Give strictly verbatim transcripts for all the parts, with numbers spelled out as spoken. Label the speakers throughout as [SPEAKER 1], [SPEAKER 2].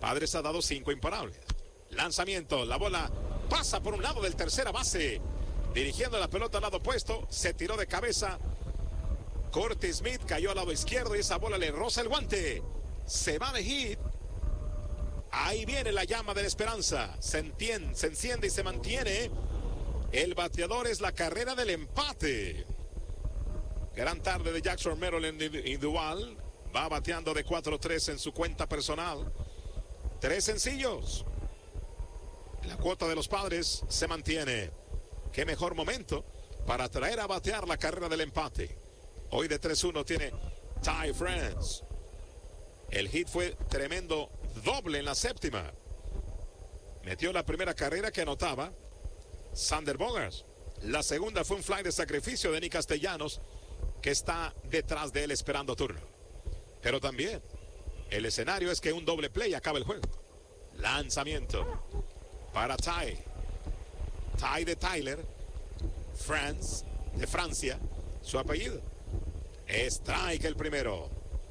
[SPEAKER 1] Padres ha dado cinco imparables. Lanzamiento, la bola pasa por un lado del tercera base. Dirigiendo la pelota al lado opuesto, se tiró de cabeza. Curtis Smith cayó al lado izquierdo y esa bola le roza el guante. Se va de hit. Ahí viene la llama de la esperanza. Se entiende, se enciende y se mantiene. El bateador es la carrera del empate. Gran tarde de Jackson Merrill en individual. Va bateando de cuatro tres en su cuenta personal. Tres sencillos. La cuota de los Padres se mantiene. Qué mejor momento para traer a batear la carrera del empate. Hoy de tres uno tiene Ty France. El hit fue tremendo doble en la séptima. Metió la primera carrera que anotaba Sander Bogaerts. La segunda fue un fly de sacrificio de Nick Castellanos, que está detrás de él esperando turno. Pero también el escenario es que un doble play acaba el juego. Lanzamiento para Ty. Ty de Tyler. France, de Francia, su apellido. Strike el primero.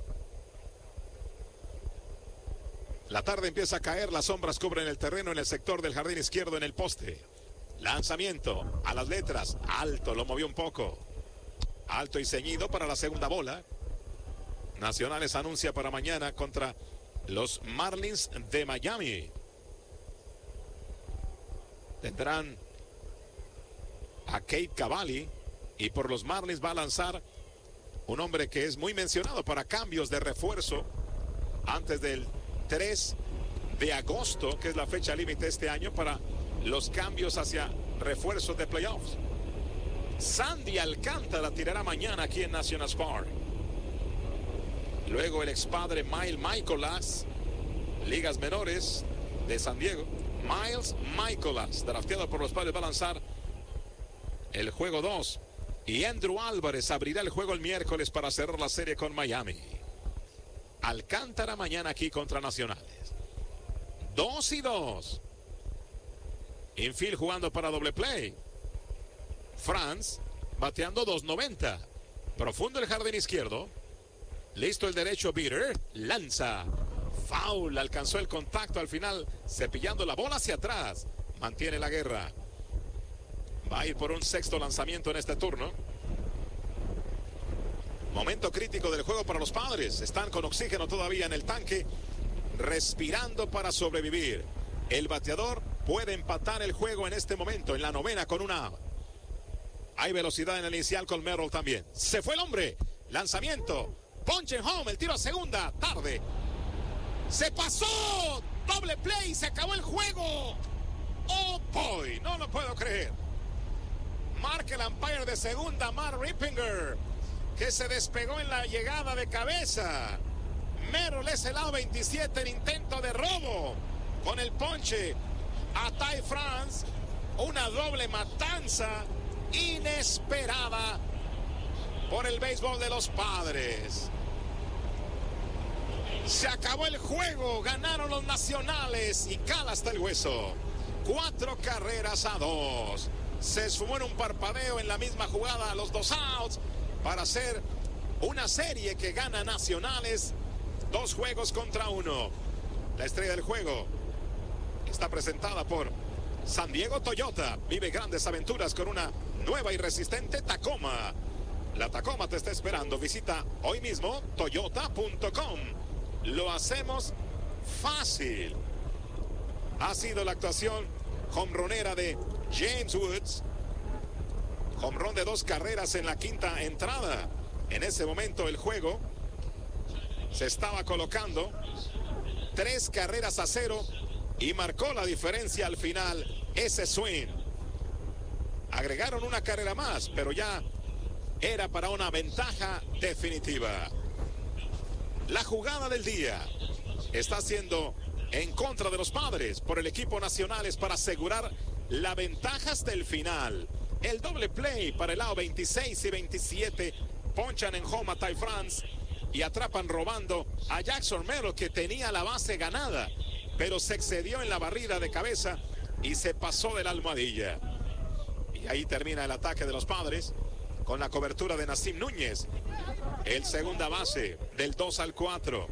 [SPEAKER 1] La tarde empieza a caer, las sombras cubren el terreno en el sector del jardín izquierdo en el poste. Lanzamiento a las letras, alto, lo movió un poco. Alto y ceñido para la segunda bola. Nacionales anuncia para mañana contra los Marlins de Miami. Tendrán a Cade Cavalli y por los Marlins va a lanzar un hombre que es muy mencionado para cambios de refuerzo antes del tres de agosto, que es la fecha límite este año para los cambios hacia refuerzos de playoffs. Sandy Alcántara tirará mañana aquí en National Park. Luego el expadre Miles Mikolas, ligas menores de San Diego. Miles Mikolas, drafteado por los Padres, va a lanzar el juego dos. Y Andrew Álvarez abrirá el juego el miércoles para cerrar la serie con Miami. Alcántara mañana aquí contra Nacionales. Dos y dos. Infield jugando para doble play. France bateando dos noventa. Profundo el jardín izquierdo. Listo el derecho Bitter. Lanza. Foul. Alcanzó el contacto al final. Cepillando la bola hacia atrás. Mantiene la guerra. Va a ir por un sexto lanzamiento en este turno. Momento crítico del juego para los Padres. Están con oxígeno todavía en el tanque, respirando para sobrevivir. El bateador puede empatar el juego en este momento, en la novena con una. Hay velocidad en el inicial con Merrill también. Se fue el hombre. Lanzamiento. Ponche en home. El tiro a segunda. Tarde. Se pasó. Doble play. Se acabó el juego. Oh boy. No lo puedo creer. Marca el umpire de segunda, Mark Rippinger, que se despegó en la llegada de cabeza. Merrill es el lado veintisiete en intento de robo. Con el ponche a Ty France. Una doble matanza inesperada por el béisbol de los Padres. Se acabó el juego. Ganaron los Nacionales y cala hasta el hueso. Cuatro carreras a dos. Se esfumó en un parpadeo en la misma jugada los dos outs para hacer una serie que gana Nacionales. Dos juegos contra uno. La estrella del juego está presentada por San Diego Toyota. Vive grandes aventuras con una nueva y resistente Tacoma. La Tacoma te está esperando. Visita hoy mismo toyota punto com. Lo hacemos fácil. Ha sido la actuación jonronera de James Woods. Jonrón de dos carreras en la quinta entrada. En ese momento el juego se estaba colocando tres carreras a cero y marcó la diferencia al final ese swing. Agregaron una carrera más, pero ya era para una ventaja definitiva. La jugada del día está siendo en contra de los Padres por el equipo Nacionales para asegurar la ventaja hasta el final. El doble play para el lado veintiséis y veintisiete. Ponchan en home a Ty France y atrapan robando a Jackson Merrill, que tenía la base ganada, pero se excedió en la barrida de cabeza y se pasó de la almohadilla. Y ahí termina el ataque de los Padres con la cobertura de Nassim Núñez. El segunda base del dos al cuatro.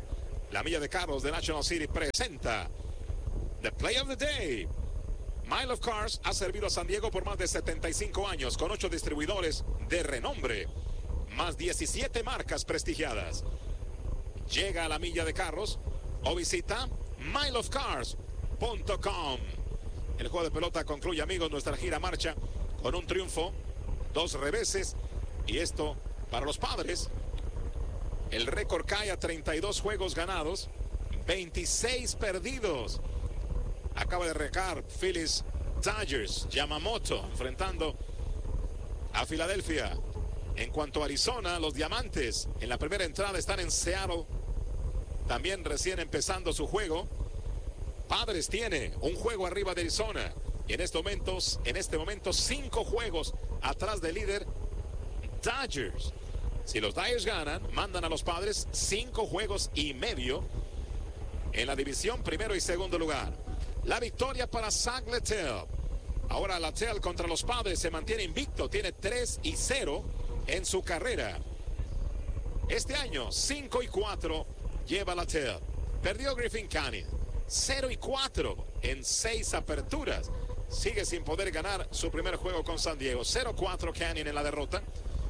[SPEAKER 1] La milla de carros de National City presenta The Play of the Day. Mile of Cars ha servido a San Diego por más de setenta y cinco años con ocho distribuidores de renombre, más diecisiete marcas prestigiadas. Llega a la milla de carros o visita mile of cars punto com. El juego de pelota concluye, amigos, nuestra gira marcha con un triunfo, dos reveses, y esto para los Padres. El récord cae a treinta y dos juegos ganados, veintiséis perdidos. Acaba de recar Phillies Dodgers, Yamamoto, enfrentando a Filadelfia. En cuanto a Arizona, los Diamantes en la primera entrada están en Seattle, también recién empezando su juego. Padres tiene un juego arriba de Arizona y en estos momentos, en este momento cinco juegos atrás del líder Dodgers. Si los Dodgers ganan, mandan a los Padres cinco juegos y medio en la división primero y segundo lugar. La victoria para Zach Littell. Ahora Littell contra los Padres se mantiene invicto, tiene tres y cero en su carrera. Este año cinco y cuatro lleva Littell. Perdió Griffin Canning, cero y cuatro en seis aperturas. Sigue sin poder ganar su primer juego con San Diego. cero cuatro Canning en la derrota.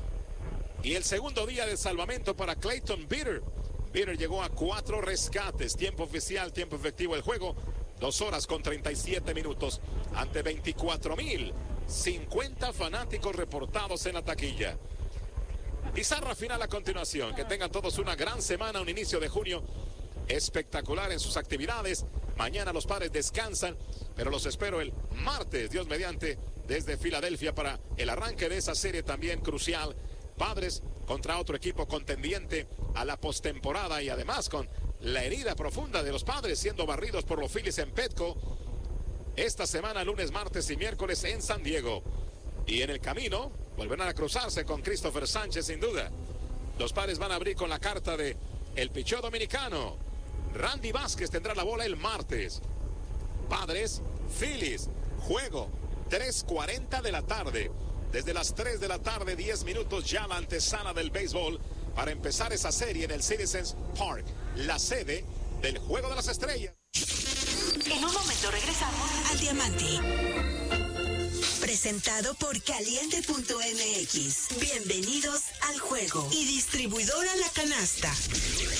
[SPEAKER 1] Y el segundo día de salvamento para Clayton Bitter. Bitter llegó a cuatro rescates. Tiempo oficial, tiempo efectivo del juego. Dos horas con treinta y siete minutos ante veinticuatro mil cincuenta fanáticos reportados en la taquilla. Pizarra final a continuación. Que tengan todos una gran semana, un inicio de junio espectacular en sus actividades. Mañana los Padres descansan, pero los espero el martes, Dios mediante, desde Filadelfia para el arranque de esa serie también crucial. Padres contra otro equipo contendiente a la postemporada y además con la herida profunda de los Padres siendo barridos por los Phillies en Petco esta semana, lunes, martes y miércoles en San Diego. Y en el camino volverán a cruzarse con Christopher Sánchez sin duda. Los Padres van a abrir con la carta de el picheo dominicano. Randy Vázquez tendrá la bola el martes. Padres, Phillies, juego tres cuarenta de la tarde. Desde las tres de la tarde, diez minutos ya la antesala del béisbol para empezar esa serie en el Citizens Park, la sede del Juego de las Estrellas.
[SPEAKER 2] En un momento regresamos al Diamante. Presentado por Caliente punto M X. Bienvenidos al juego. Y distribuidora La Canasta.